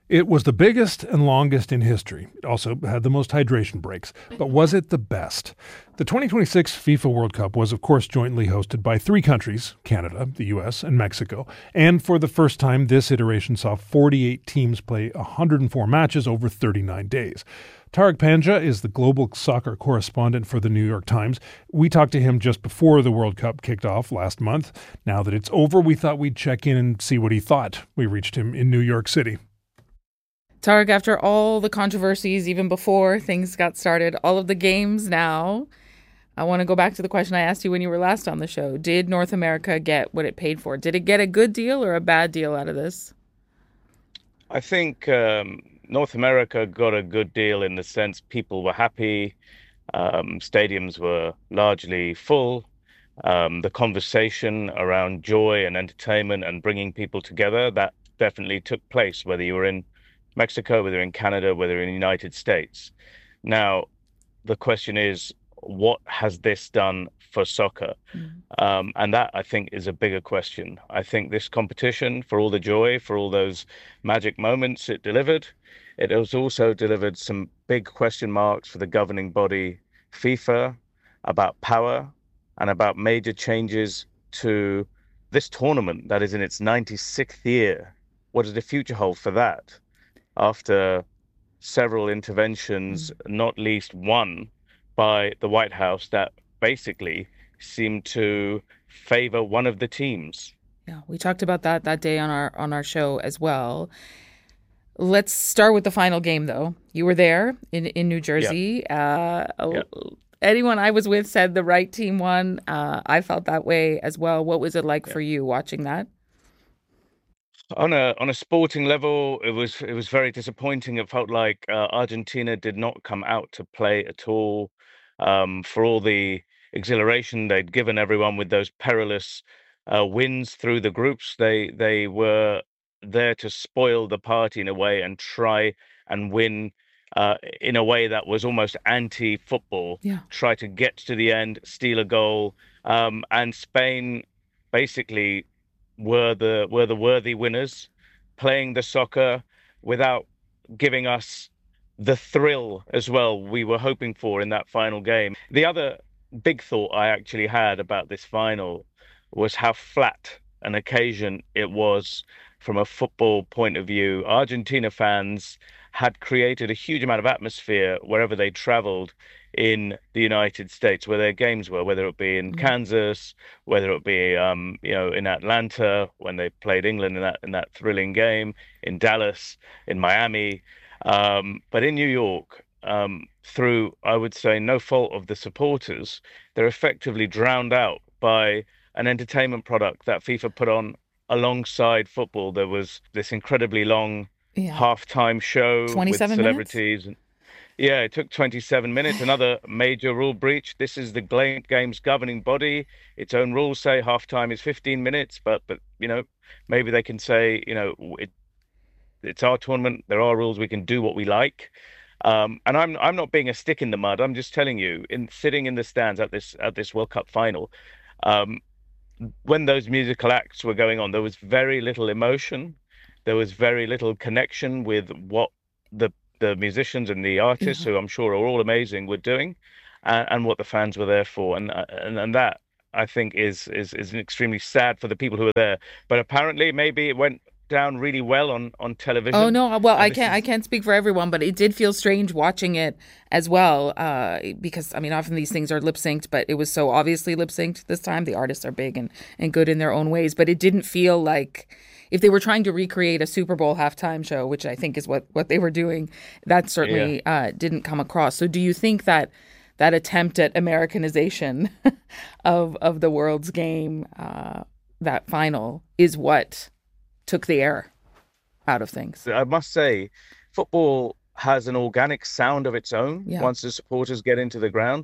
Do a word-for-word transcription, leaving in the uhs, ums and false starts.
It was the biggest and longest in history. It also had the most hydration breaks. But was it the best? The twenty twenty-six FIFA World Cup was, of course, jointly hosted by three countries, Canada, the U S, and Mexico. And for the first time, this iteration saw forty-eight teams play one hundred four matches over thirty-nine days. Tariq Panja is the global soccer correspondent for the New York Times. We talked to him just before the World Cup kicked off last month. Now that it's over, we thought we'd check in and see what he thought. We reached him in New York City. Tariq, after all the controversies, even before things got started, all of the games now, I want to go back to the question I asked you when you were last on the show. Did North America get what it paid for? Did it get a good deal or a bad deal out of this? I think um, North America got a good deal in the sense people were happy. Um, stadiums were largely full. Um, the conversation around joy and entertainment and bringing people together, that definitely took place, whether you were in Mexico, whether in Canada, whether in the United States. Now, the question is, what has this done for soccer? Mm. Um, and that, I think, is a bigger question. I think this competition, for all the joy, for all those magic moments it delivered, it has also delivered some big question marks for the governing body, FIFA, about power and about major changes to this tournament that is in its ninety-sixth year. What does the future hold for that? After several interventions, mm. not least one by the White House that basically seemed to favor one of the teams. Yeah, we talked about that that day on our on our show as well. Let's start with the final game, though. You were there in, in New Jersey. Yeah. Uh, yeah. Anyone I was with said the right team won. Uh, I felt that way as well. What was it like yeah. for you watching that? On a on a sporting level, it was it was very disappointing. It felt like uh, Argentina did not come out to play at all. Um, for all the exhilaration they'd given everyone with those perilous uh, wins through the groups, they they were there to spoil the party in a way and try and win uh, in a way that was almost anti-football. Yeah. Try to get to the end, steal a goal, um, and Spain basically were the were the worthy winners, playing the soccer without giving us the thrill as well we were hoping for in that final game. The other big thought I actually had about this final was how flat an occasion it was from a football point of view. Argentina fans had created a huge amount of atmosphere wherever they traveled in the United States, where their games were, whether it be in mm-hmm. Kansas, whether it be um, you know, in Atlanta when they played England in that in that thrilling game, in Dallas, in Miami, um, but in New York, um, through I would say no fault of the supporters, they're effectively drowned out by an entertainment product that FIFA put on alongside football. There was this incredibly long yeah. halftime show with celebrities. Minutes? Yeah, it took twenty-seven minutes. Another major rule breach. This is the game's governing body. Its own rules say halftime is fifteen minutes, but but you know, maybe they can say, you know, it, it's our tournament. There are rules. We can do what we like. Um, and I'm I'm not being a stick in the mud. I'm just telling you, in sitting in the stands at this at this World Cup final, um, when those musical acts were going on, there was very little emotion. There was very little connection with what the the musicians and the artists, yeah. who I'm sure are all amazing, were doing, and, and what the fans were there for, and and and that I think is is is extremely sad for the people who were there. But apparently, maybe it went down really well on on television. Oh no, well I can't is... I can't speak for everyone, but it did feel strange watching it as well, uh, because I mean often these things are lip synced, but it was so obviously lip synced this time. The artists are big and and good in their own ways, but it didn't feel like. If they were trying to recreate a Super Bowl halftime show, which I think is what, what they were doing, that certainly yeah. uh, didn't come across. So do you think that that attempt at Americanization of of the world's game, uh, that final, is what took the air out of things? I must say, football has an organic sound of its own yeah. once the supporters get into the ground.